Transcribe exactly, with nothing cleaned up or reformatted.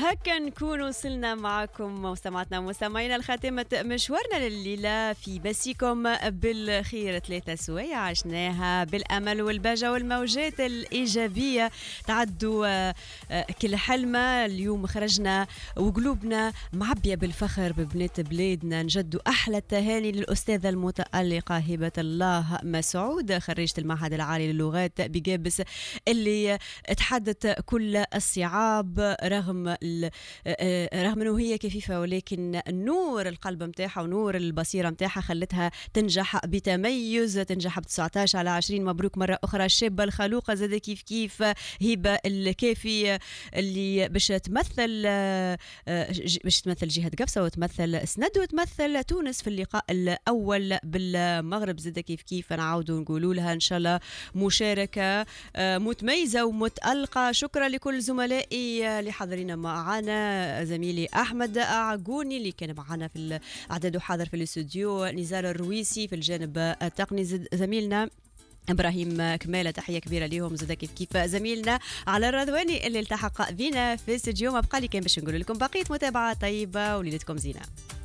هكا نكون وصلنا معكم مستمعاتنا ومستمعينا لخاتمة مشوارنا لليلة في مسيكم بالخير. ثلاثة سوايع عشناها بالأمل والبهجة والموجات الإيجابية، تعدوا كل حلمة. اليوم خرجنا وقلوبنا معبية بالفخر ببنات بلادنا. نجدوا أحلى التهاني للأستاذة المتألقة هبة الله مسعود، خريجة المعهد العالي للغات بجابس، اللي تحدت كل الصعاب رغم رغم انه هي كفيفه، ولكن نور القلب متاعها ونور البصيره متاعها خلتها تنجح بتميز، تنجح ب تسعة عشر على عشرين. مبروك مره اخرى الشابه الخلوقه زاد كيف كيف هبه الكافي، اللي باش تمثل باش تمثل جهه قبصه وتمثل سند وتمثل تونس في اللقاء الاول بالمغرب. زاد كيف كيف نعاودوا نقولوا لها ان شاء الله مشاركه متميزه ومتالقه. شكرا لكل زملائي اللي حاضرين معنا، زميلي احمد عقوني اللي كان معنا في الاعداد وحاضر في الاستوديو، نزار الرويسي في الجانب التقني، زميلنا ابراهيم كماله تحيه كبيره ليهم، زاد كيف كيف زميلنا على الرضواني اللي التحق بنا في الاستوديو. ما بقى لي كان باش نقول لكم بقيه متابعه طيبه وليلتكم زينه.